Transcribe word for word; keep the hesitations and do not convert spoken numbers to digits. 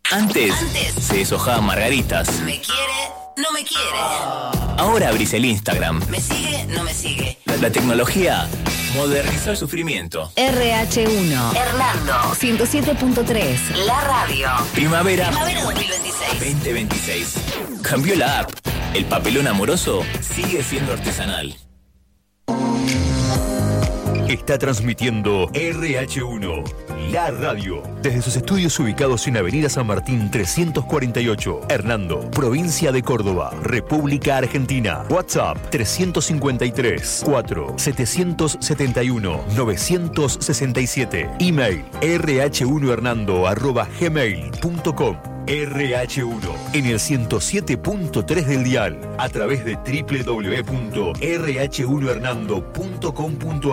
Antes, Antes se deshojaban margaritas. me quiere, no me quiere. Ahora abrís el Instagram. Me sigue, no me sigue. La, la tecnología modernizó el sufrimiento. R H uno. Hernando. ciento siete punto tres. La radio. Primavera Primavera dos mil veintiséis. veinte veintiséis. Cambió la app. El papelón amoroso sigue siendo artesanal. Está transmitiendo R H uno, la radio, desde sus estudios ubicados en Avenida San Martín trescientos cuarenta y ocho, Hernando, provincia de Córdoba, República Argentina. WhatsApp tres cinco tres, cuatro siete siete uno, nueve seis siete. Email r h uno hernando arroba gmail punto com. R H uno en el ciento siete punto tres del dial, a través de doble u doble u doble u punto r h uno hernando punto com punto